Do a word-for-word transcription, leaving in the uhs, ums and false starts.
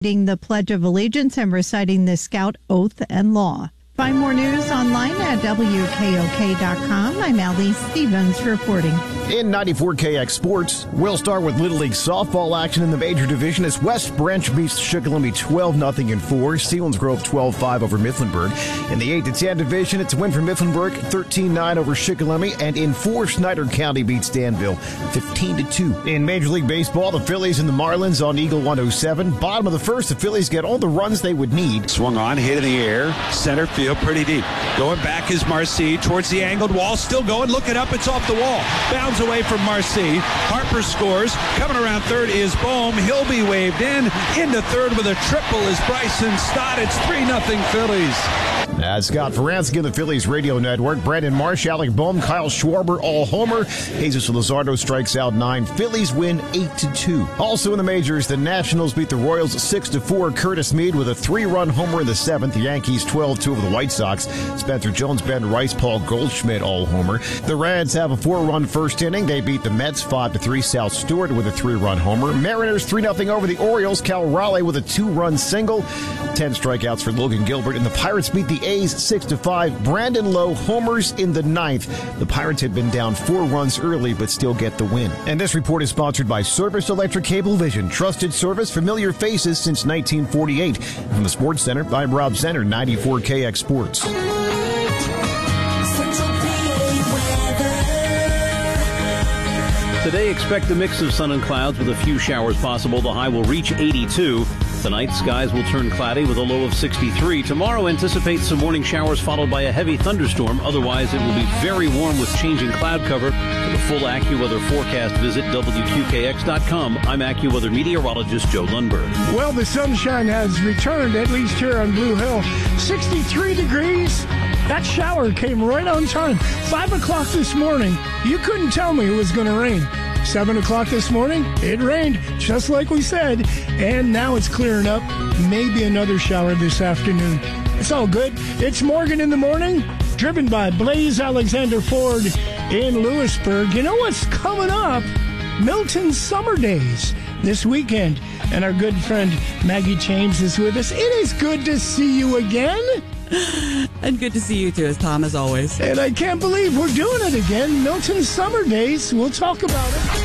reading the Pledge of Allegiance and reciting the Scout Oath and Law. Find more news online at W K O K dot com. I'm Allie Stevens reporting. In ninety-four K X Sports, we'll start with Little League softball action in the major division as West Branch beats Shikellamy twelve nothing in four. Selinsgrove twelve five over Mifflinburg. In the eight to ten division, it's a win for Mifflinburg, thirteen nine over Shikellamy. And in four, Snyder County beats Danville, fifteen to two. In Major League Baseball, the Phillies and the Marlins on Eagle one oh seven. Bottom of the first, the Phillies get all the runs they would need. Swung on, hit in the air, center field, pretty deep. Going back is Marcy towards the angled wall, still going, looking up, it's off the wall. Bounds away from Marcy. Harper scores. Coming around third is Bohm. He'll be waved in. Into third with a triple is Bryson Stott. It's three nothing Phillies. That's Scott Faransky of the Phillies Radio Network. Brandon Marsh, Alec Bohm, Kyle Schwarber, all homer. Jesus Luzardo strikes out nine. Phillies win eight to two. Also in the majors, the Nationals beat the Royals six to four. Curtis Mead with a three-run homer in the seventh. The Yankees twelve two over the White Sox. Spencer Jones, Ben Rice, Paul Goldschmidt, all homer. The Reds have a four-run first inning. They beat the Mets five to three. Sal Stewart with a three-run homer. Mariners three nothing over the Orioles. Cal Raleigh with a two-run single. Ten strikeouts for Logan Gilbert. And the Pirates beat the A's six to five. Brandon Lowe homers in the ninth. The Pirates had been down four runs early, but still get the win. And this report is sponsored by Service Electric Cablevision. Trusted service, familiar faces since nineteen forty-eight. From the Sports Center, I'm Rob Center, ninety-four K X Sports. Today, expect a mix of sun and clouds with a few showers possible. The high will reach eighty-two. Tonight, skies will turn cloudy with a low of sixty-three. Tomorrow, anticipate some morning showers followed by a heavy thunderstorm. Otherwise, it will be very warm with changing cloud cover. For the full AccuWeather forecast, visit W Q K X dot com. I'm AccuWeather meteorologist Joe Lundberg. Well, the sunshine has returned, at least here on Blue Hill. sixty-three degrees. That shower came right on time. Five o'clock this morning, you couldn't tell me it was going to rain. Seven o'clock this morning, it rained, just like we said. And now it's clearing up. Maybe another shower this afternoon. It's all good. It's Morgan in the Morning, driven by Blaze Alexander Ford in Lewisburg. You know what's coming up? Milton Summer Days this weekend. And our good friend Maggie James is with us. It is good to see you again. And good to see you too, as Tom, as always. And I can't believe we're doing it again. Milton Summer Days. We'll talk about it.